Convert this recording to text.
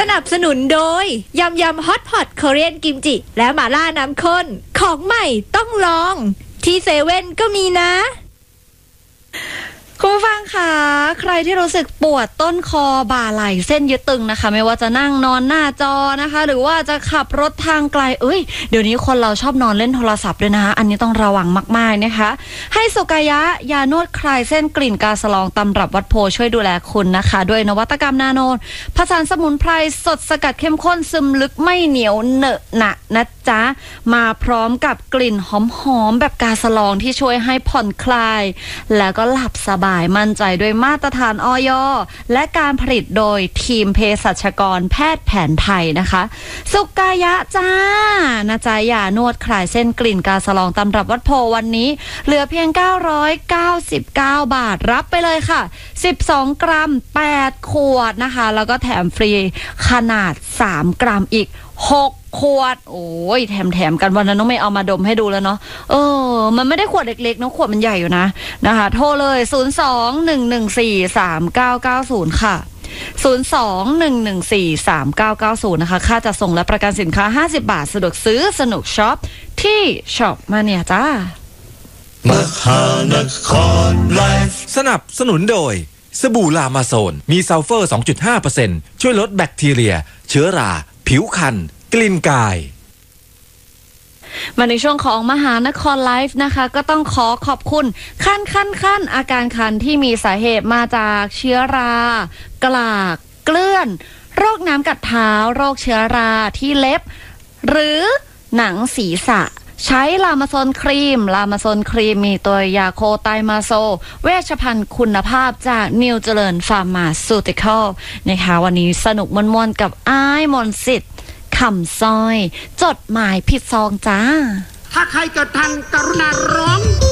นับสนุนโดยยำฮอตพอตคอเรียนกิมจิและหม่าล่าน้ำข้นของใหม่ต้องลองที่เซเว่นก็มีนะคุณผู้ฟังคะใครที่รู้สึกปวดต้นคอบ่าไหล่เส้นยึดตึงนะคะไม่ว่าจะนั่งนอนหน้าจอนะคะหรือว่าจะขับรถทางไกลเดี๋ยวนี้คนเราชอบนอนเล่นโทรศัพท์ด้วยนะคะอันนี้ต้องระวังมากๆนะคะให้สุกายะยานวดคลายเส้นกลิ่นกาสลองตำรับวัดโพช่วยดูแลคุณนะคะด้วยนวัตกรรมนาโนผสานสมุนไพรสดสกัดเข้มข้นซึมลึกไม่เหนียวเหนอะหนะนะจ๊ะมาพร้อมกับกลิ่นหอมๆแบบกาสลองที่ช่วยให้ผ่อนคลายแล้วก็หลับสบายมั่นใจด้วยมาตรฐานอย.และการผลิตโดยทีมเภสัชกรแพทย์แผนไทยนะคะสุกายะจ้านะจ๊ะยานวดคลายเส้นกลิ่นกาสลองตำรับวัดโพวันนี้เหลือเพียง999 บาทรับไปเลยค่ะ12 กรัม8 ขวดนะคะแล้วก็แถมฟรีขนาด3 กรัมอีก6 ขวดโอ้ยแถมกันวันนั้นน้องเมย์เอามาดมให้ดูแล้วเนาะมันไม่ได้ขวดเล็กๆเนาะขวดมันใหญ่อยู่นะนะคะโทรเลย02-114-3990ค่ะ02-114-3990นะคะค่าจัดส่งและประกันสินค้า50 บาทสะดวกซื้อสนุกช็อปที่ช็อปมาเนี่ยจ้ามหานครไลฟ์สนับสนุนโดยสบู่ลามาโซนมีซัลเฟอร์ 2.5% ช่วยลดแบคทีเรียเชื้อราผิวคันกลิ่นกายมาในช่วงของมหานครไลฟ์นะคะก็ต้องขอบคุณขั้นอาการคันที่มีสาเหตุมาจากเชื้อรากลากเกลื่อนโรคน้ำกัดเท้าโรคเชื้อราที่เล็บหรือหนังศีรษะใช้ลามาโซนครีมมีตัวยาโคไตมาโซเวชภัณฑ์คุณภาพจากนิวเจริญฟาร์มาซูติคอลนะคะวันนี้สนุกม่วนๆกับอ้ายมนต์สิทธิ์คำสร้อยจดหมายผิดซองจ้าถ้าใครเกิดทันกรุณาร้อง